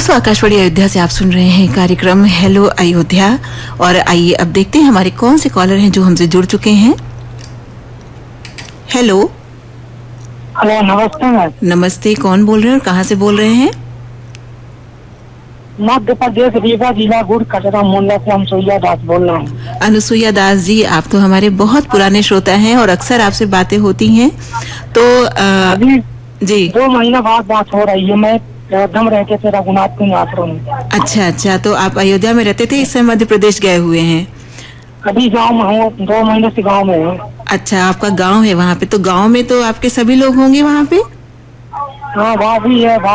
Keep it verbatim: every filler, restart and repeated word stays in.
दोस्तों, आकाशवाणी अयोध्या से आप सुन रहे हैं कार्यक्रम हेलो अयोध्या। और आइए अब देखते हैं हमारे कौन से कॉलर हैं जो हमसे जुड़ चुके हैं। हेलो। हेलो, नमस्ते मैम। नमस्ते, कौन बोल रहे हैं और कहाँ से बोल रहे हैं? मध्य प्रदेश रीवा जिला गुड़ कचरा मोहल्ला से अनुसुईया दास बोल रहा हूँ। अनुसुईया दास जी, आप तो हमारे बहुत पुराने श्रोता हैं और अक्सर आपसे बातें होती हैं। तो आ, अभी जी दो महीना बाद बात हो रही है। मैं अयोध्या में रहते थे, रघुनाथ सिंह आश्रम में। अच्छा अच्छा, तो आप अयोध्या में रहते थे, इस समय मध्य प्रदेश गए हुए हैं? अभी गांव में हूँ, दो महीने से गांव में हूँ। अच्छा, आपका गांव है वहाँ पे, तो गांव में तो आपके सभी लोग होंगे वहाँ पे? हाँ, भाभी है।